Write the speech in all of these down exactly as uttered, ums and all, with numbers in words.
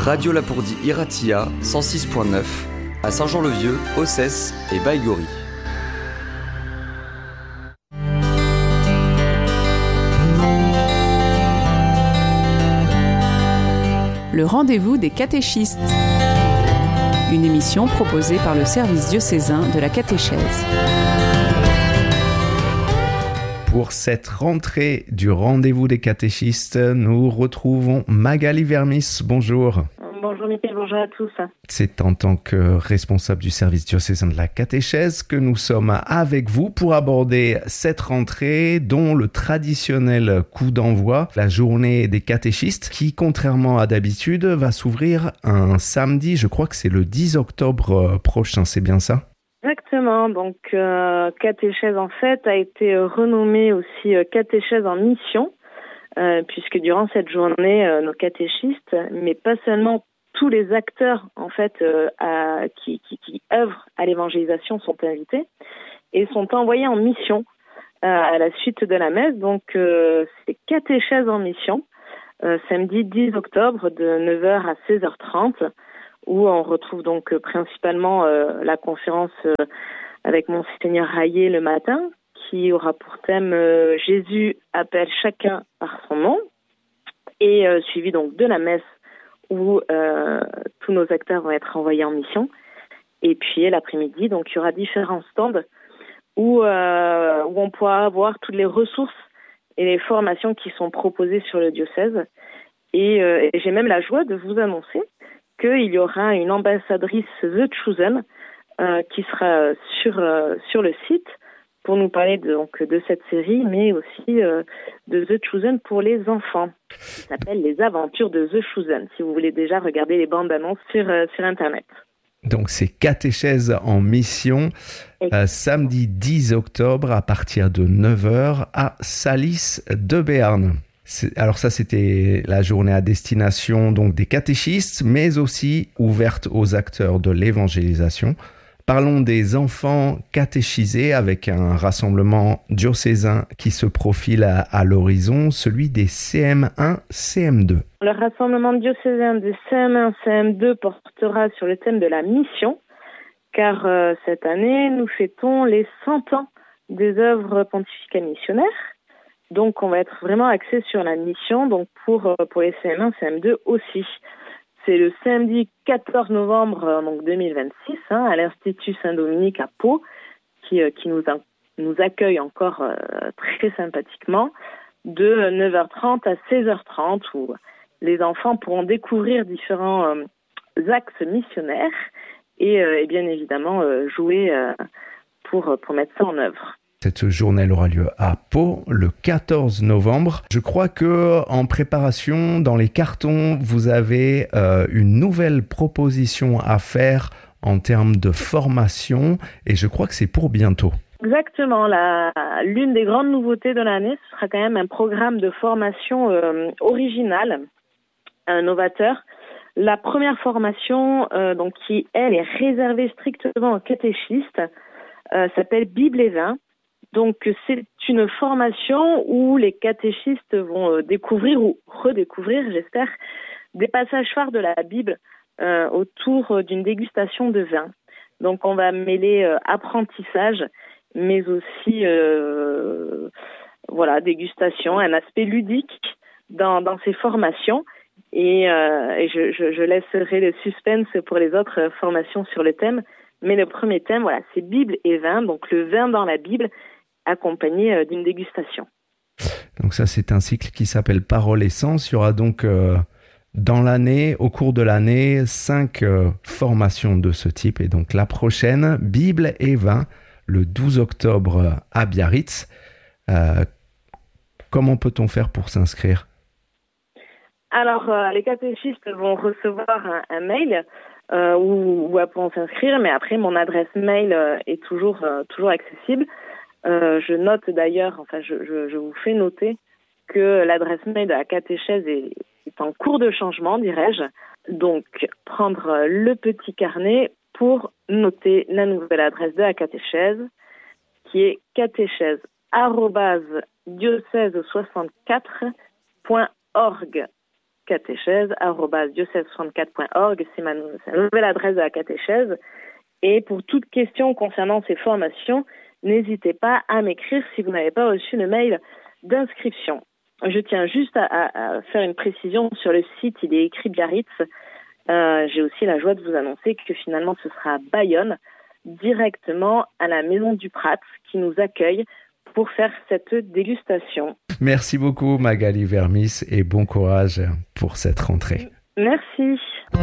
Radio Lapourdie Iratia cent six point neuf à Saint-Jean-le-Vieux, Ossès et Baïgorry. Le rendez-vous des catéchistes. Une émission proposée par le service diocésain de la catéchèse. Pour cette rentrée du rendez-vous des catéchistes, nous retrouvons Magali Vermis. Bonjour. Bonjour Mickaël, bonjour à tous. C'est en tant que responsable du service diocésain de la catéchèse que nous sommes avec vous pour aborder cette rentrée dont le traditionnel coup d'envoi, la journée des catéchistes, qui contrairement à d'habitude va s'ouvrir un samedi, je crois que c'est le dix octobre prochain, c'est bien ça ? Exactement, donc euh, catéchèse en fait a été renommée aussi euh, catéchèse en mission, euh, puisque durant cette journée, euh, nos catéchistes, mais pas seulement tous les acteurs en fait euh, à, qui, qui, qui œuvrent à l'évangélisation sont invités et sont envoyés en mission euh, à la suite de la messe. Donc euh, c'est catéchèse en mission, euh, samedi dix octobre de neuf heures à seize heures trente. Où on retrouve donc euh, principalement euh, la conférence euh, avec Monseigneur Raillet le matin, qui aura pour thème euh, « Jésus appelle chacun par son nom » et euh, suivi donc de la messe où euh, tous nos acteurs vont être envoyés en mission. Et puis l'après-midi, donc il y aura différents stands où, euh, où on pourra voir toutes les ressources et les formations qui sont proposées sur le diocèse. Et, euh, et j'ai même la joie de vous annoncer qu'il y aura une ambassadrice The Chosen euh, qui sera sur euh, sur le site pour nous parler de, donc de cette série, mais aussi euh, de The Chosen pour les enfants. Ça s'appelle Les Aventures de The Chosen, si vous voulez déjà regarder les bandes annonces sur euh, sur Internet. Donc c'est catéchèse en mission, euh, samedi dix octobre à partir de neuf heures à Salis de Béarn. C'est, alors ça, c'était la journée à destination donc des catéchistes, mais aussi ouverte aux acteurs de l'évangélisation. Parlons des enfants catéchisés avec un rassemblement diocésain qui se profile à, à l'horizon, celui des C M un C M deux. Le rassemblement diocésain des C M un C M deux portera sur le thème de la mission, car euh, cette année, nous fêtons les cent ans des œuvres pontificales missionnaires. Donc, on va être vraiment axé sur la mission, donc pour, pour les C M un, C M deux aussi. C'est le samedi quatorze novembre donc deux mille vingt-six, hein, à l'Institut Saint-Dominique à Pau, qui, qui nous, nous accueille encore euh, très sympathiquement, de neuf heures trente à seize heures trente, où les enfants pourront découvrir différents euh, axes missionnaires et, euh, et bien évidemment euh, jouer euh, pour, pour mettre ça en œuvre. Cette journée elle aura lieu à Pau le quatorze novembre. Je crois que en préparation, dans les cartons, vous avez euh, une nouvelle proposition à faire en termes de formation et je crois que c'est pour bientôt. Exactement. La, l'une des grandes nouveautés de l'année, ce sera quand même un programme de formation euh, original, un novateur. La première formation, euh, donc qui elle est réservée strictement aux catéchistes, euh, s'appelle Bible et vin. Donc, c'est une formation où les catéchistes vont découvrir ou redécouvrir, j'espère, des passages phares de la Bible euh, autour d'une dégustation de vin. Donc, on va mêler euh, apprentissage, mais aussi euh, voilà, dégustation, un aspect ludique dans, dans ces formations. Et, euh, et je, je, je laisserai le suspense pour les autres formations sur le thème. Mais le premier thème, voilà, c'est Bible et vin, donc le vin dans la Bible, accompagné d'une dégustation. Donc ça, c'est un cycle qui s'appelle Parole et Sens. Il y aura donc euh, dans l'année, au cours de l'année, cinq euh, formations de ce type. Et donc la prochaine, Bible et vin, le douze octobre à Biarritz. Euh, comment peut-on faire pour s'inscrire ? Alors, euh, les catéchistes vont recevoir un, un mail euh, où, où elles pourront s'inscrire, mais après, mon adresse mail euh, est toujours, euh, toujours accessible. Euh, je note d'ailleurs, enfin je, je, je vous fais noter que l'adresse mail de la catéchèse est, est en cours de changement, dirais-je. Donc, prendre le petit carnet pour noter la nouvelle adresse de la catéchèse, qui est catéchèse arobase diocèse soixante-quatre point org. catéchèse arobase diocèse soixante-quatre point org. C'est ma, c'est la nouvelle adresse de la catéchèse. Et pour toute question concernant ces formations, n'hésitez pas à m'écrire si vous n'avez pas reçu le mail d'inscription. Je tiens juste à, à, à faire une précision sur le site, il est écrit Biarritz. Euh, j'ai aussi la joie de vous annoncer que finalement ce sera à Bayonne, directement à la Maison du Prat, qui nous accueille pour faire cette dégustation. Merci beaucoup Magali Vermis et bon courage pour cette rentrée. Merci.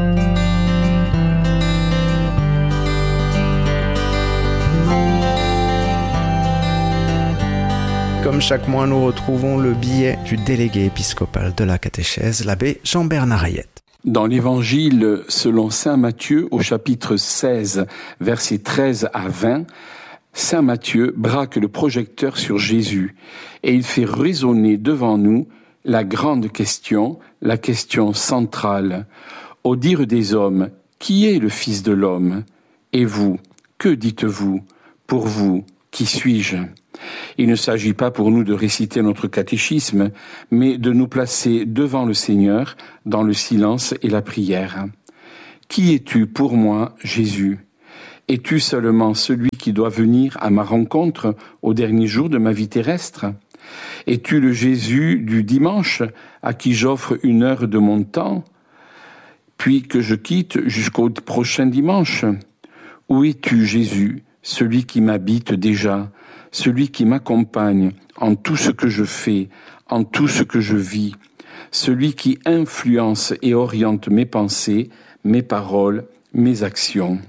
Comme chaque mois, nous retrouvons le billet du délégué épiscopal de la catéchèse, l'abbé Jean-Bernard Hayet. Dans l'Évangile selon saint Matthieu, au chapitre seize, versets treize à vingt, saint Matthieu braque le projecteur sur Jésus et il fait résonner devant nous la grande question, la question centrale. Au dire des hommes, qui est le Fils de l'homme ? Et vous, que dites-vous ? Pour vous, qui suis-je ? Il ne s'agit pas pour nous de réciter notre catéchisme, mais de nous placer devant le Seigneur dans le silence et la prière. Qui es-tu pour moi, Jésus ? Es-tu seulement celui qui doit venir à ma rencontre au dernier jour de ma vie terrestre ? Es-tu le Jésus du dimanche à qui j'offre une heure de mon temps, puis que je quitte jusqu'au prochain dimanche ? Où es-tu, Jésus, celui qui m'habite déjà ? Celui qui m'accompagne en tout ce que je fais, en tout ce que je vis, celui qui influence et oriente mes pensées, mes paroles, mes actions.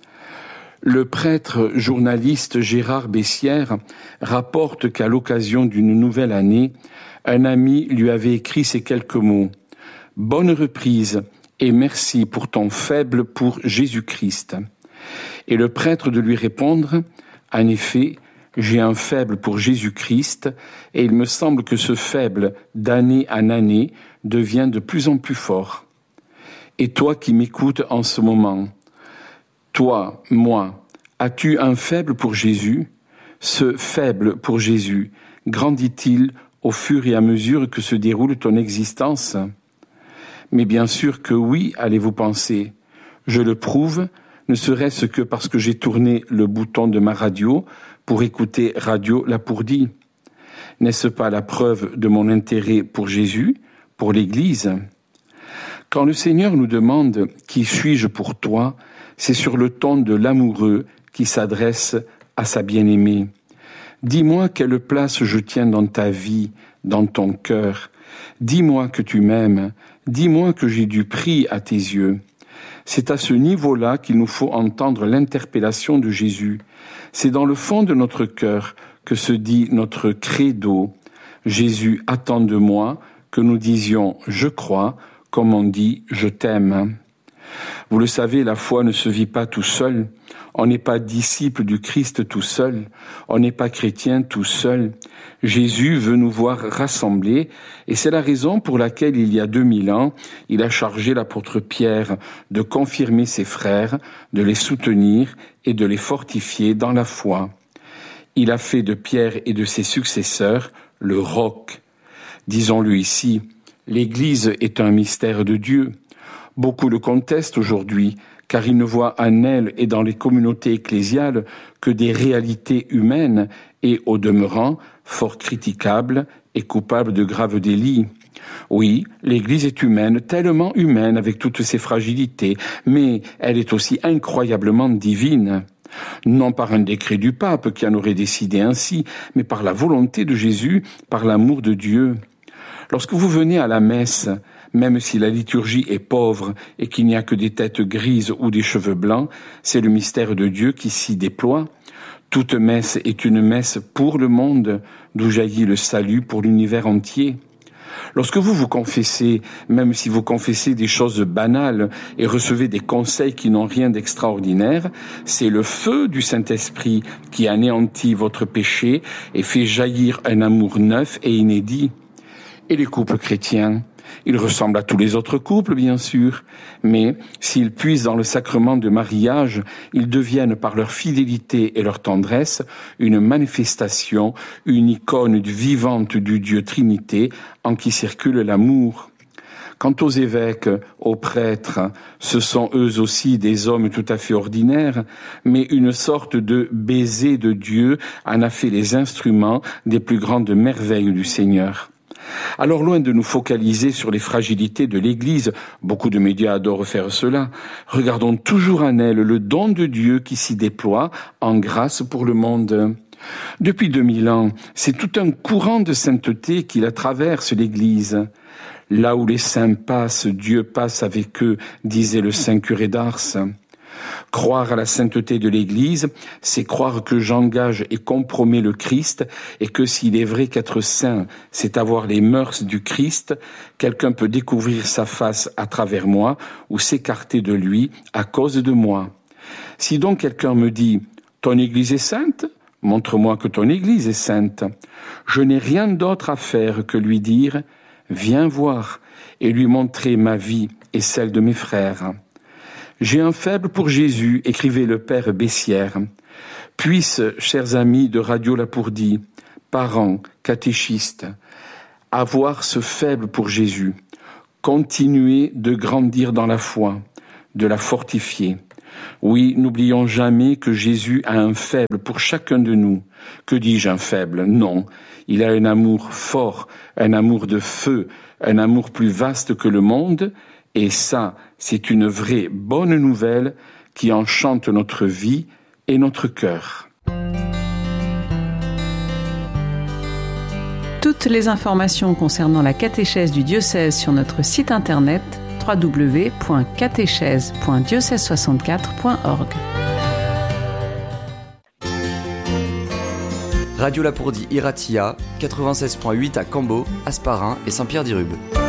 Le prêtre journaliste Gérard Bessières rapporte qu'à l'occasion d'une nouvelle année, un ami lui avait écrit ces quelques mots. « Bonne reprise et merci pour ton faible pour Jésus-Christ. » Et le prêtre de lui répondre « En effet, j'ai un faible pour Jésus-Christ et il me semble que ce faible, d'année en année, devient de plus en plus fort. Et toi qui m'écoutes en ce moment, toi, moi, as-tu un faible pour Jésus ? Ce faible pour Jésus, grandit-il au fur et à mesure que se déroule ton existence ? Mais bien sûr que oui, allez-vous penser. Je le prouve, ne serait-ce que parce que j'ai tourné le bouton de ma radio pour écouter Radio Lapourdie. N'est-ce pas la preuve de mon intérêt pour Jésus, pour l'Église ? Quand le Seigneur nous demande « Qui suis-je pour toi ?», c'est sur le ton de l'amoureux qui s'adresse à sa bien-aimée. Dis-moi quelle place je tiens dans ta vie, dans ton cœur. Dis-moi que tu m'aimes. Dis-moi que j'ai du prix à tes yeux. C'est à ce niveau-là qu'il nous faut entendre l'interpellation de Jésus. C'est dans le fond de notre cœur que se dit notre credo. Jésus attend de moi que nous disions « je crois » comme on dit « je t'aime ». Vous le savez, la foi ne se vit pas tout seul. On n'est pas disciple du Christ tout seul. On n'est pas chrétien tout seul. Jésus veut nous voir rassemblés et c'est la raison pour laquelle il y a deux mille ans, il a chargé l'apôtre Pierre de confirmer ses frères, de les soutenir et de les fortifier dans la foi. Il a fait de Pierre et de ses successeurs le roc. Disons-le ici, l'Église est un mystère de Dieu. Beaucoup le contestent aujourd'hui, car ils ne voient en elle et dans les communautés ecclésiales que des réalités humaines et, au demeurant, fort critiquables et coupables de graves délits. Oui, l'Église est humaine, tellement humaine avec toutes ses fragilités, mais elle est aussi incroyablement divine. Non par un décret du pape qui en aurait décidé ainsi, mais par la volonté de Jésus, par l'amour de Dieu. Lorsque vous venez à la messe, même si la liturgie est pauvre et qu'il n'y a que des têtes grises ou des cheveux blancs, c'est le mystère de Dieu qui s'y déploie. Toute messe est une messe pour le monde, d'où jaillit le salut pour l'univers entier. Lorsque vous vous confessez, même si vous confessez des choses banales et recevez des conseils qui n'ont rien d'extraordinaire, c'est le feu du Saint-Esprit qui anéantit votre péché et fait jaillir un amour neuf et inédit. Et les couples chrétiens, ils ressemblent à tous les autres couples, bien sûr, mais s'ils puisent dans le sacrement de mariage, ils deviennent par leur fidélité et leur tendresse une manifestation, une icône vivante du Dieu Trinité en qui circule l'amour. Quant aux évêques, aux prêtres, ce sont eux aussi des hommes tout à fait ordinaires, mais une sorte de baiser de Dieu en a fait les instruments des plus grandes merveilles du Seigneur. Alors loin de nous focaliser sur les fragilités de l'Église, beaucoup de médias adorent faire cela, regardons toujours en elle le don de Dieu qui s'y déploie en grâce pour le monde. Depuis deux mille ans, c'est tout un courant de sainteté qui la traverse l'Église. Là où les saints passent, Dieu passe avec eux, disait le saint curé d'Ars. Croire à la sainteté de l'Église, c'est croire que j'engage et compromets le Christ et que s'il est vrai qu'être saint, c'est avoir les mœurs du Christ, quelqu'un peut découvrir sa face à travers moi ou s'écarter de lui à cause de moi. Si donc quelqu'un me dit « Ton Église est sainte ?» Montre-moi que ton Église est sainte. Je n'ai rien d'autre à faire que lui dire « Viens voir » et lui montrer ma vie et celle de mes frères. J'ai un faible pour Jésus, écrivait le père Bessières. Puisse, chers amis de Radio Lapourdie, parents, catéchistes, avoir ce faible pour Jésus, continuer de grandir dans la foi, de la fortifier. Oui, n'oublions jamais que Jésus a un faible pour chacun de nous. Que dis-je un faible? Non, il a un amour fort, un amour de feu, un amour plus vaste que le monde, et ça, c'est une vraie bonne nouvelle qui enchante notre vie et notre cœur. Toutes les informations concernant la catéchèse du diocèse sur notre site internet w w w point catéchèse point diocèse soixante-quatre point org. Radio Lapourdie Iratia, quatre-vingt-seize point huit à Cambo, Hasparren et Saint-Pierre-d'Irube.